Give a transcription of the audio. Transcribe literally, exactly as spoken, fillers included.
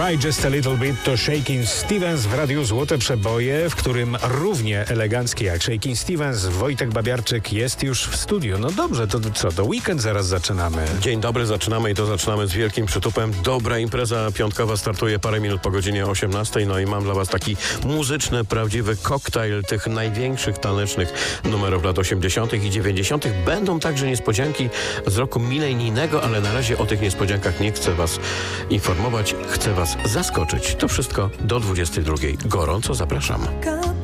Cry Just a Little Bit to Shakin' Stevens w Radiu Złote Przeboje, w którym równie elegancki jak Shakin' Stevens Wojtek Babiarczyk jest już w studiu. No dobrze, to co, to weekend zaraz zaczynamy. Dzień dobry, zaczynamy i to zaczynamy z wielkim przytupem. Dobra impreza piątkowa startuje parę minut po godzinie osiemnastej. No i mam dla was taki muzyczny, prawdziwy koktajl tych największych tanecznych numerów lat osiemdziesiątych i dziewięćdziesiątych. Będą także niespodzianki z roku milenijnego, ale na razie o tych niespodziankach nie chcę was informować. Chcę was zaskoczyć. To wszystko do dwudziestej drugiej. Gorąco zapraszam.